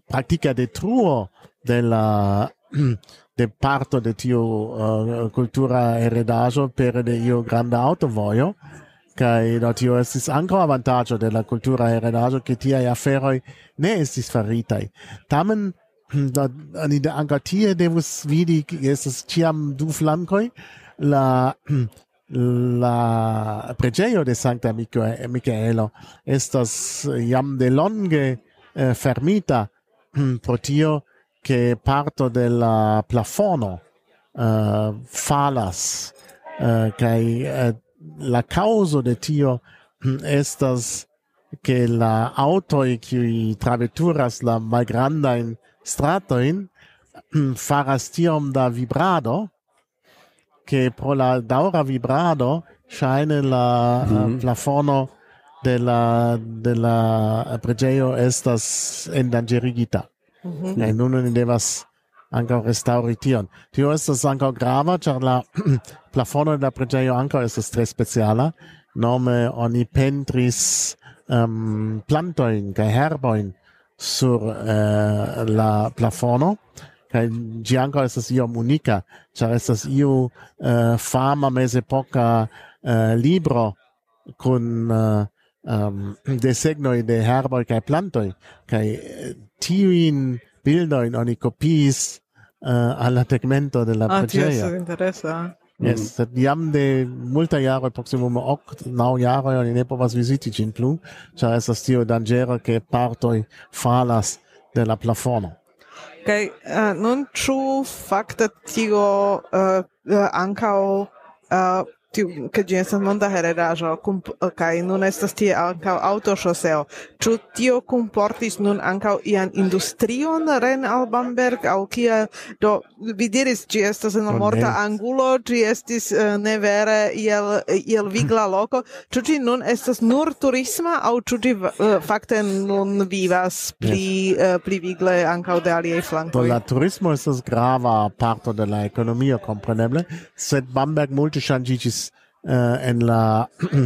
pratica detruo de parto de tiu cultura heredaggio per de io grande autovojo, kai do tio estis ankaŭ avantaĝo de la cultura heredaggio, ke tiaj aferoj ne estis faritaj. Tamen oni ankaŭ tie devus vidi, estas ĉiam du flankoj, la preĝejo de Sankta Mikaelo estas jam de longe fermita pro tio che parto della plafono falas kai la causa de tio estas che la autoi qui traveturas la malgrandajn stratojn faras tiom da vibrado che pro la daŭra vibrado ŝajne la plafono de la preĝejo estas endanĝerigita. Nun oni devas ankaŭ restaŭri tion. Tio estas ankaŭ grava, ĉar la plafono de la preĝejo ankaŭ estas tre speciala. Nome oni pentris plantojn kaj herbojn sur la plafono, kaj ĝi ankaŭ estas iom unika, ĉar estas iu fama mezepoka libro kun desegnoj de herboj kaj plantoj, kaj tiujn bildojn oni kopiis al la tegmento de la preĝejo. Tio interesa. Yes, sed jam de multaj jaroj, proksimume 8-9 jaroj, oni ne povas viziti ĝin plu, ĉar estas tio danĝera, ke partoj falas de la plafono. Kaj nun ĉu fakte tio ankaŭ tiu che ĝi estas monda heredaĵo kaj nun estas tie ankaŭ aŭtoŝoseo. Ĉu tio kunportis nun ankaŭ ian industrion ren al Bamberg aŭ kia do vi diris ĝi estas en la morta angulo, ĝi estis ne vere iel vigla loko. Ĉu ĝi nun estas nur turisma aŭ ĉu ĝi fakte nun vivas pli vigle ankaŭ de aliaj flankoj? La turismo estas grava parto de la ekonomio, kompreneble, sed Bamberg multe ŝanĝiĝis en la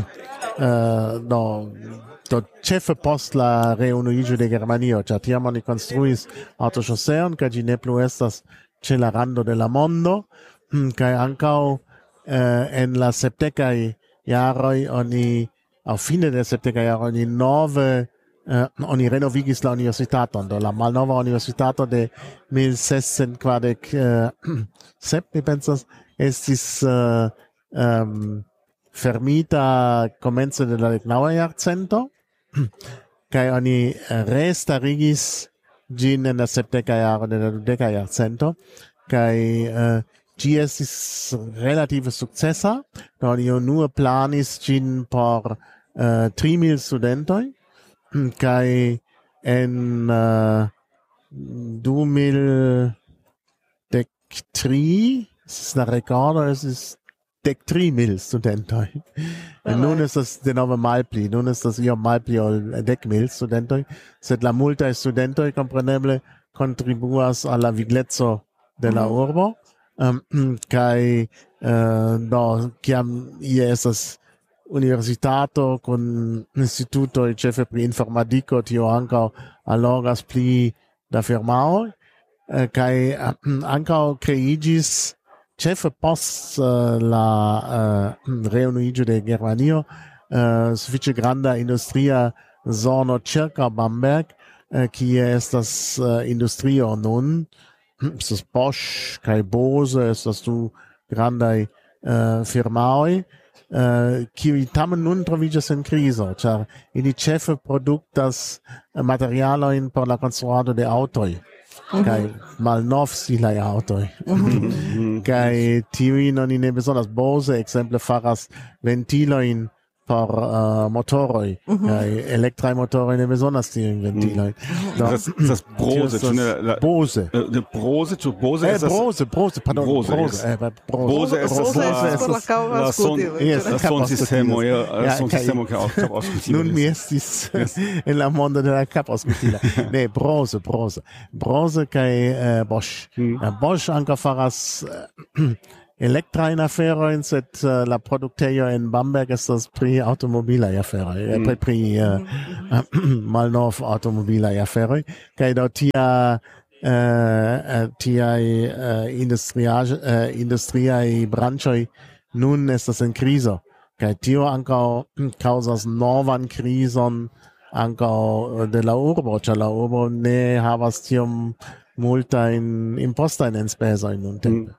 do ĉefe post la reunuiĝo de Germanio, ĉar tiam oni konstruis aŭtoŝoseon, kaj ĝi ne plu estas ĉe la rando de la mondo, kaj ankaŭ en la sepdekaj jaroj oni aŭ fine de sepdekaj jaroj oni nove oni renovigis la universitaton, do la malnova universitato de 1647, mi pensas, estis fermita komence de la 19. jarcento, kaj oni restarigis ĝin en la 70. jaro de la 20. jarcento, kaj ĝi estis relative sukcesa, do oni unue planis ĝin por 3.000 studentoj, kaj en 2013 la rekordo estis 13.000 studentoj. Nun estas denove malpli, nun estas iom malpli ol 10.000 studentoj, sed la multaj studentoj kompreneble kontribuas al la vigleco de la urbo, kaj kiam ie estas universitato kun institutoj ĉefe pri informadiko, tio ankaŭ allogas pli da firmaoj, kaj ankaŭ kreiĝis ĉefe post la reunuiĝo de Germanio sufiĉe granda industria zono ĉirkaŭ Bamberg, kie estas industrio nun, estas Bosch kaj Bose, estas du grandaj firmaoj, kiuj tamen nun troviĝas en krizo, ĉar ili ĉefe produktas materialojn por la konstruado de aŭtoj. Kaj malnovstilaj aŭtoj. Kaj tiujn oni ne bezonas. Bose ekzemple faras ventilojn por motoroj, kaj elektraj motoroj ne bezonas tiujn ventilojn. Das Brose, Bose. Brose, ĉu Bose estas pardon, Bose estas la sonsistemo, nun mi estis en la mondo de la kapaŭskultilo. Ne, Brose kaj Bosch. Bosch ankaŭ faras elektrain afero, sed la produktejo en Bamberg estas pri automobilaj aferoj, pri malnov automobilaj aferoj, kaj do tiaj industriaj branĉoj nun estas en krizo, kaj tio ankaŭ kaŭzas novan krizon ankaŭ de la urbo, ĉar la urbo ne havas tiom multajn impostajn enspezojn nuntempe.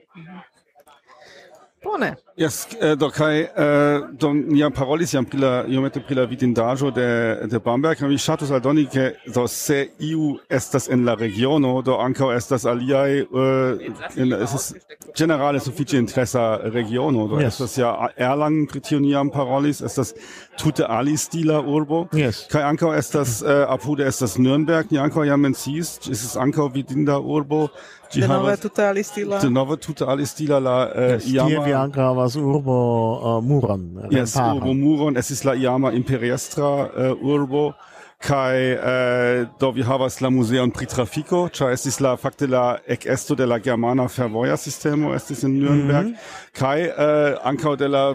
Bone. Yes, do kai do nia parolis jam iomete pri la vidindaĵo de Bamberg, mi ŝatus aldoni ke do se iu estas en la regiono, do ankaŭ estas aliaj estas ĝenerale sufiĉe interesa regiono, do estas ja Erlangen, pri tio ni jam parolis, estas tute alistila urbo, kaj ankaŭ estas apude estas Nürnberg, ni ankaŭ jam menciis, estas ankaŭ vidinda urbo. Denove tute alistila la iama... Tie vi ankaŭ havas urbo Muron. Yes, urbo Muron, estis la iama imperiestra urbo, kaj do vi havas la muzeon pri trafiko, ĉar estis fakte la ekesto de la germana fervoja sistemo estis en Nürnberg, kaj ankaŭ de la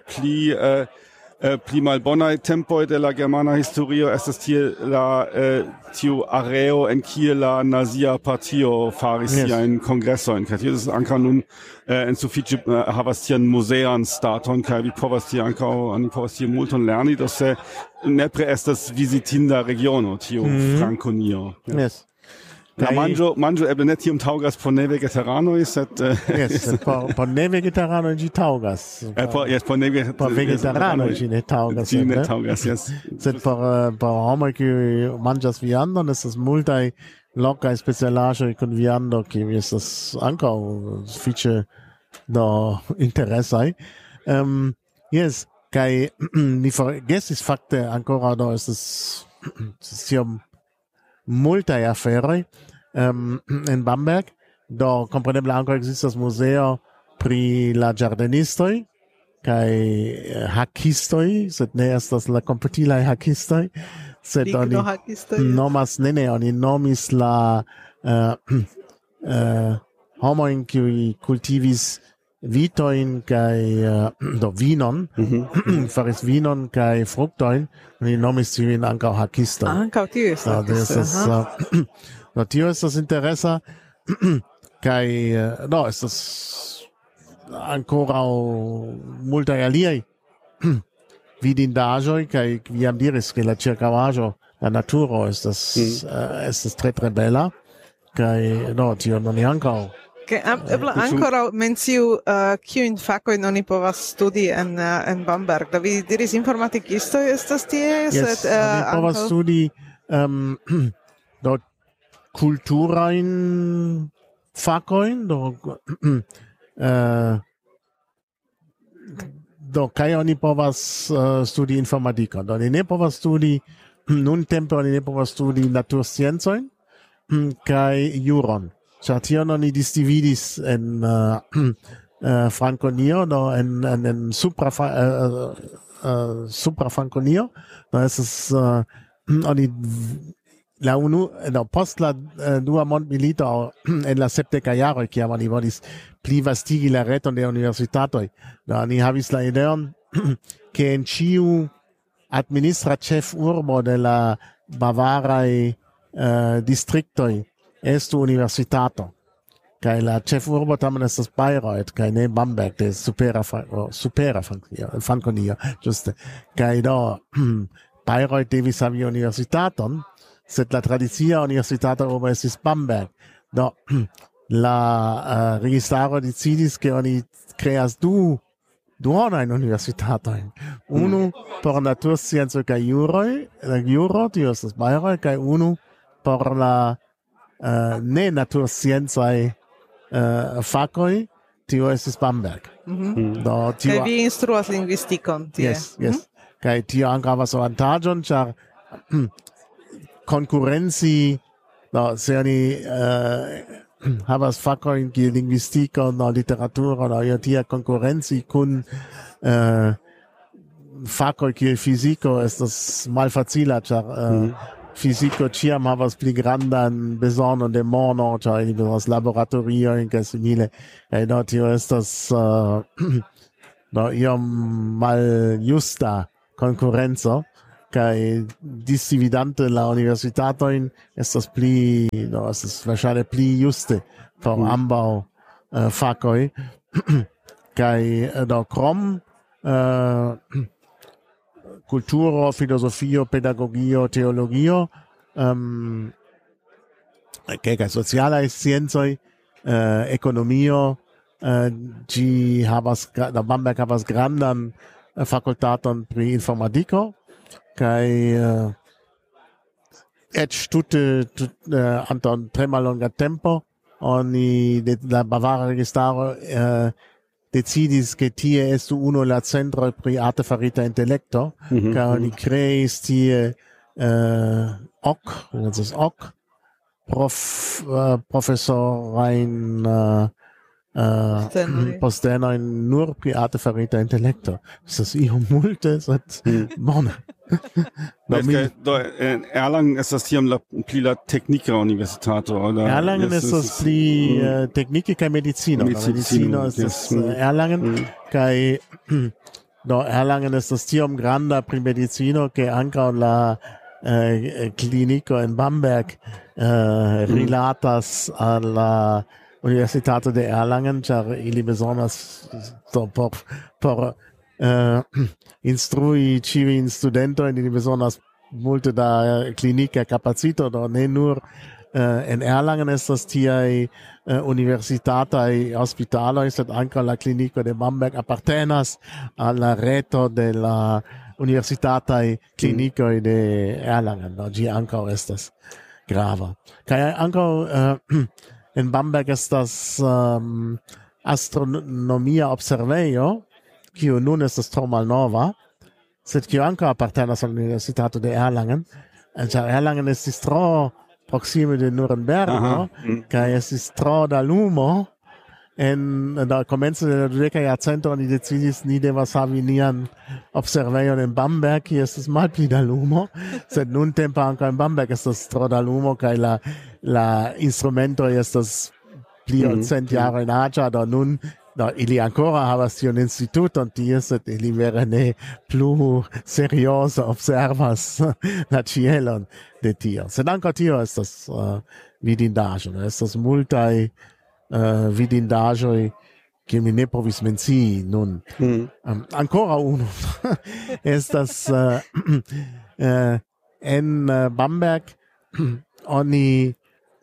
pli malbonaj tempoj de la germana historio estas tie la tiu areo en kie la nazia partio faris siajn kongresojn, kaj tio estas ankaŭ nun en sufiĉe havas tian muzean staton, kaj vi povas tie multon lerni, do se nepre estas vizitinda regiono tiu Frankonio. Yes. La manĝo eble ne tiom taŭgas por ne-vegetaranoj, sed por ne-vegetaranoj ĝi taŭgas. Por vegetaranoj ĝi ne taŭgas. Ĝi ne taŭgas, jes. Sed por homoj kiuj manĝas viandon, estas multaj lokaj specialaĵoj kun viando, kiuj estas ankaŭ sufiĉe interesaj. Jes, kaj mi forgesis fakte ankoraŭ do estas tiom multaj aferoj en Bamberg, do kompreneble ankaŭ ekzistas muzeo pri la ĝardenistoj kaj hakistoj, sed ne estas la komputilaj hakistoj, sed oni nomas oni nomis la homojn kiuj kultivis vitojn kaj vinon, faris vinon kaj fruktojn, oni nomis tiujn ankaŭ hakistoj. Ankaŭ tio estas. Tio estas interesa kaj estas ankoraŭ multaj aliaj vidindaĵoj, kaj vi jam diris ke la ĉirkaŭaĵo, la naturo estas tre bela, kaj tion oni ankaŭ eble ancora menciu kiujn fakojn oni povas studi en Bamberg. Do vi diris informatikistoj estas tie? Yes, oni povas studi do kulturajn fakojn, do kaj oni povas studi informatikon. Do oni ne povas studi nuntempe oni ne povas studi natursciencojn kaj juron. Ĉar tion oni disdividis en Frankonio, en supra Frankonio, estas oni post la dua mondmilito en la 70 jaroj, kiam oni volis plivastigi la reton de universitatoj, oni havis la ideon ke en ĉiu administra ĉefurbo de la bavaraj distriktoj estu universitato. Kaj la ĉefurbo tamen estas Bayreuth, kaj ne Bamberg, de supera Frankonio, ĝuste. Kaj do Bayreuth devis havi universitaton, sed la tradicia universitata urbo estis Bamberg. Do la registaro decidis ke oni kreas du duonajn universitatojn. Unu por natursciencoj kaj juro, tio estas Bayreuth, kaj unu por la ne natursciencaj fakoj, tio estis Bamberg. Kaj vi instruas lingvistikon tie. Yes. Kaj tio ankaŭ havas avantaĝon, ĉar konkurenci, se oni havas fakojn kiel lingvistikon, literaturon, tia konkurenci kun fakoj kiel fiziko estas malfacila, ĉar fisico ciam havas pli grandan bezonon de mono, ĉar ili bezonas laboratoriojn kaj simile. Kaj do tio estas do iom maljusta konkurenco. Kaj disdividante la universitatojn estas pli, do estas verŝajne pli juste por ambaŭ fakoj. Kaj do krom kulturo, filozofio, pedagogio, teologio, kelkaj socialaj sciencoj, ekonomio, ĝi havas, Bamberg havas grandan fakultaton pri informadiko, kaj eĉ tute antaŭ tre mallonga tempo oni de la bavara registaro decidis che tie estu uno la centro pri artefarita intellecto, kaj oni kreis tie profesorajn postenojn nur pri artefarita intellecto. Das iom multe, sed bone. Do in Erlangen ist das hier pli la teknika universitato, oder? Erlangen ist das pli teknike kaj medicino. Medicino ist das Erlangen, kaj do Erlangen ist das tiom granda pri medicino, ke ankaŭ la kliniko en Bamberg rilatas al la Universitato de Erlangen, ĉar ili bezonas por instrui ĉiujn studentojn, ili bezonas multe da klinika kapacito, do ne nur en Erlangen estas tiaj universitataj hospitaloj, sed ankaŭ la kliniko de Bamberg apartenas al la reto de la universitataj klinikoj de Erlangen, do ĝi ankaŭ estas grava. Kaj ankaŭ en Bamberg estas astronomia observejo, kiu nun estas tro malnova, sed kiu ankaŭ apartenas al la Universitato de Erlangen. Ĉar Erlangen estis tro proksime de Nurembergo, kaj estis tro da lumo. En la komenco de la 20. jarcento oni decidis ni devas havi nian observejon en Bamberg, kie estas malpli da lumo, sed nuntempe ankaŭ en Bamberg estas tro da lumo, kaj la instrumentoj estas pli ol 100 jarojn aĝa, do nun ili ancora havas tion instituton tie, sed ili vere ne plu serioze observas la ĉielon de tio. Sed ankaŭ tio estas vidindaĵo, estas multaj vidindaĵoj, kiel mi ne povis mencii nun. Ancora unu estas en Bamberg oni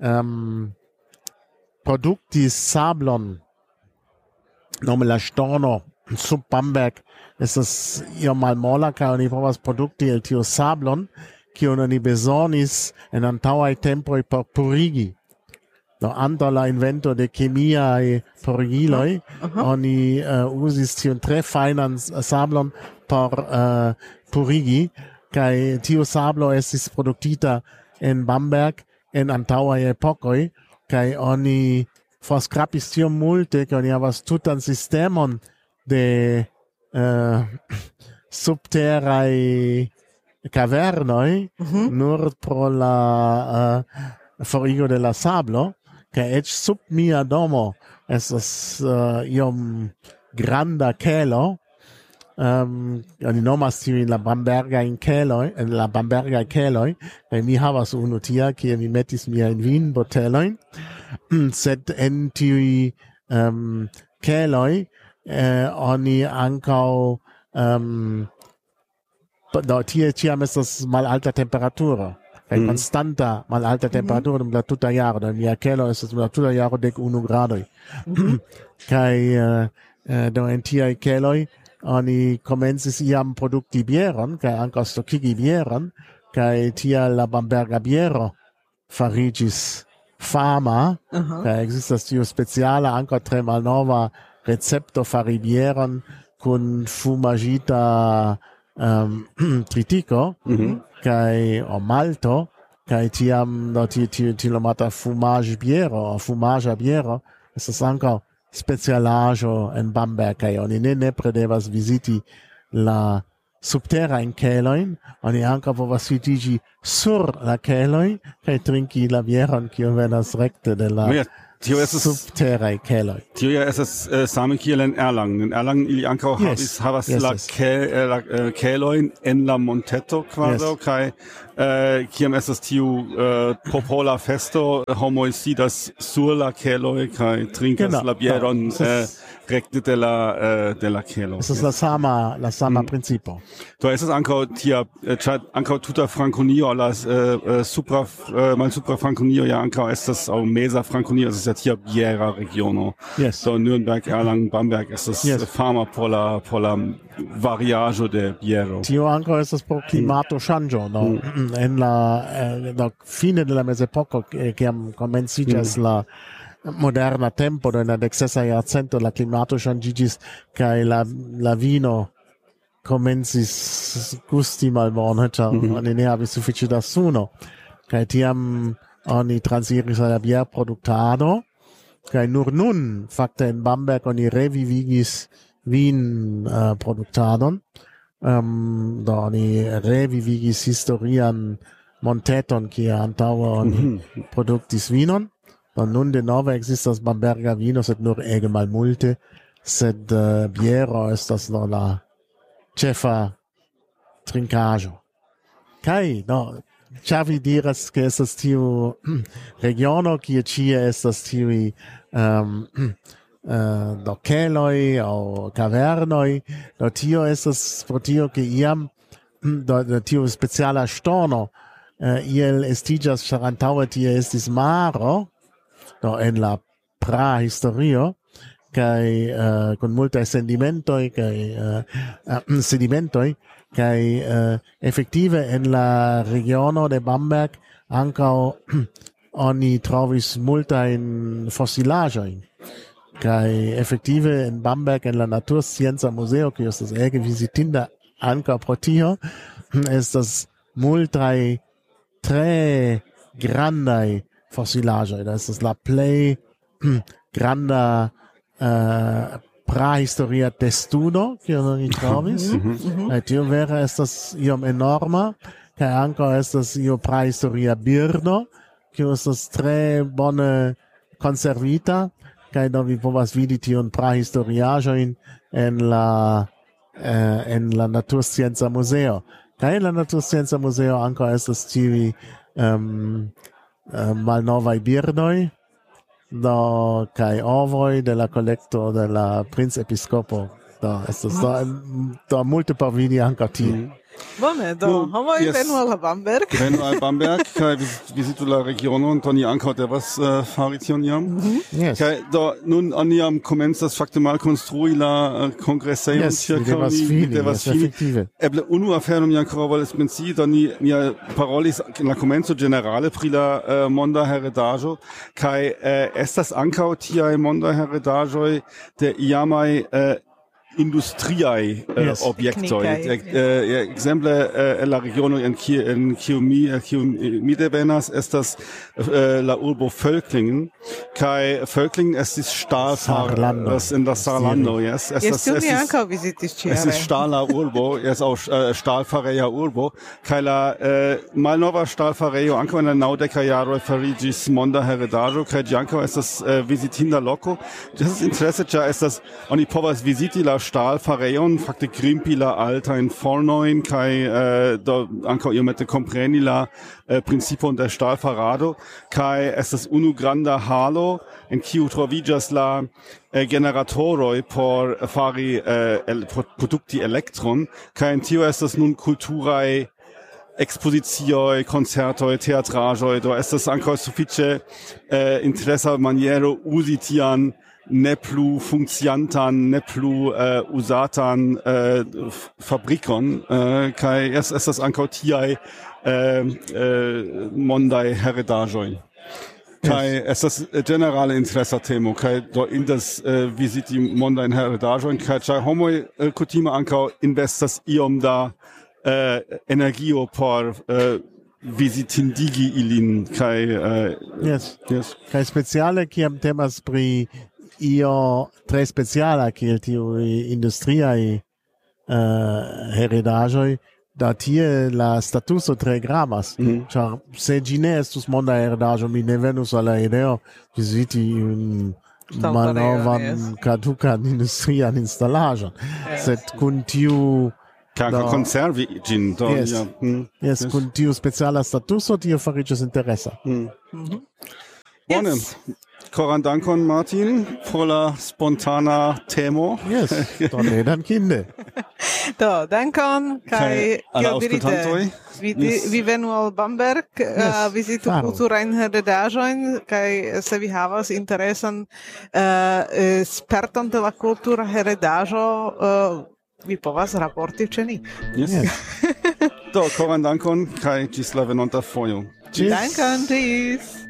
produktis sablon, nome la ŝtono sub Bamberg estas iom malmola, kaj oni povas produkti el tio sablon, kiun oni bezonis en antaŭaj tempoj por purigi. Do antaŭ la invento de kemiaj purigiloj, oni uzis tiun tre fajnan sablon por purigi, kaj tiu sablo estis produktita en Bamberg en antaŭaj epokoj, kaj oni forskrapis tiom multe, ke oni havas tutan sistemon de subteraj kavernoj nur pro la forigo de la sablo, kaj eĉ sub mia domo estas iom granda kelo, oni nomas tiujn la bambergajn keloj, kaj mi havas unu tia, kie mi metis miajn vinbotelojn, sed en tiuj keloj oni ankaŭ do tie ĉiam estas malalta temperaturo. Kaj konstanta malalta temperaturo dum la tuta jaro, do mia kelo estas dum la tuta jaro 11 gradoj. Kaj do en tiaj keloj oni komencis iam produkti bieron, kaj ankaŭ stokigi bieron, kaj tial la Bamberga biero fariĝis fama, kaj ekzistas tiu speciala ankaŭ tre malnova recepto fari bieron kun fumagita tritiko, kaj malto, kaj tiam tiu nomata fumaĝa biero estas ankaŭ specialaĵo en Bamberg, kaj oni ne nepre devas viziti la subterra in celoi, oni anca povas vidigi sur la celoi, kai trinki la bieron, kio venas recte de la Tio estas subterra celoi. tio ja estas same kiel en Erlangen. In Erlangen ili ankaŭ havas la kelojn en la monteto kvazaŭ kaj kiam estas tiu popola festo, homoj sidas sur la keloj kaj trinkas la bieron recte de la kelo. Es ist la sama principo. Do estas ankaŭ tia ankaŭ tuta Frankonio la supra Frankonio ja ankaŭ estas aŭ meza Frankonio estas ja tia biera regiono. Yes. So Nürnberg, Erlangen, Bamberg estas fama por la variaĵo de biero. Tio ankaŭ estas por klimato ŝanĝo, no? En la fine de la mezepoko, kiam komenciĝas la moderna tempo, en la 16. jarcento la klimato ŝanĝiĝis kaj la vino komencis gusti malbone, ĉar oni ne havis sufiĉe da suno. Kaj tiam oni transiris al la bierproduktado, kaj nur nun fakte en Bamberg oni revivigis produktadon. Do oni revivigis historian monteton, kie antaŭe oni produktis vinon. Und nun de nove existas Bamberga vino, sed nur ege malmulte, sed biero estas no la ĉefa trinkaĵo. Kaj ĉar vi diras, ke estas tiu regiono, kie ĉie estas tiuj do keloj aŭ kavernoj, do tio estas pro tio, ke iam do tiu speciala ŝtono iel estiĝas, ĉar antaŭe tie estis maro, en la prahistorio, kai con multa sedimentoi kai effektive en la regiono de Bamberg ankaŭ oni trovis multa in fossilaĵoj. Kai effektive en Bamberg en la Naturscienca Museo, kiu estas ege vizitinda ankaŭ pro tio, estas multaj tre grandaj fossilaĵoj. Das ist la plej granda prahistoria testudo, kiun oni trovis. Tio vere estas iom enorma, kaj ankaŭ estas io prahistoria birdo, kiu estas tre bone konservita, kaj do vi povas vidi tiun prahistoriaĵojn en la Naturscienca Museo. Kaj en la Naturscienca Museo ankaŭ estas tiuj malnovaj birdoj, kaj ovoj de la kolekto de la princepiskopo. Estas multe por vidi ankaŭ tie. Bone, homoj venu al Bamberg. Venu al Bamberg, kaj vizitu la regionon, do ni ankaŭ devas fari tion jam. Yes. Kaj do nun oni jam komencas fakte malkonstrui la kongresejon. Yes, vi devas fini. Eble unu afero mi ankoraŭ volis mencii, do ni parolis en la komenco ĝenerale pri la monda heredaĵo, kaj estas ankaŭ tiaj mondaj heredaĵoj de iamaj industriaj objektoj. Ekzemple en la regiono en kiu mi devenas estas la urbo Völklingen, kaj Völklingen estis Stahlfarero en la Sarlando. Jes, mi ankaŭ vizitis ĉi. Estis ŝtala urbo, aŭ ŝtalfareja urbo, kaj la malnova ŝtalfarejo ankaŭ en la 90 jaroj fariĝis monda heredaĵo, kaj ĝi ankaŭ estas vizitinda loko. Ĝi estas interese, ĉar estas oni povas viziti la Stahlfarejon, fakte grimpi la altajn fornojn kaj do ankaŭ iomete kompreni la principon de Stahlfarado, kaj estas unu granda halo, en kiu troviĝas la generatoroj por fari produkti elektron, kaj en tio estas nun kulturaj expozicioj, koncertoj, teatraĵoj, do estas ankaŭ sufiĉe interesa maniero uzi tian ne plu funkciantan, ne plu uzatan fabrikon, kaj estas ankaŭ tiaj mondaj heredaĵoj. Kaj estas ĝenerale interesa temo, kaj do indas viziti mondajn heredaĵojn, kaj ĉar homoj kutime ankaŭ investas iom da energio por visitindigi ilin, kaj kaj speciale kiam temas pri io tre speciala kiel tiu industriaj heredaĵoj, da tie la statuso tre gravas. Ĉar se ĝi ne estus monda heredaĵo, mi ne venus al la ideo viziti malnovan kadukan industrian instalaĵon. Sed kun tiu conservi gin. Yes, kun tiu speciala statuso tio fariĝas interesa. Bone. Koran dankon, Martin, pro la spontana temo. Yes, do ne dankinde. Do, dankon, kai alla io dirite, auskultantoj. vi venu al Bamberg, visitu kulturajn heredaĵojn, kai se vi havas interesan sperton de la kultura heredaĵo, vi povas raporti ĉe ni. Yes. Do, koran dankon, kai ĝis la venonta fojo. Tschüss. Dankon, tschüss.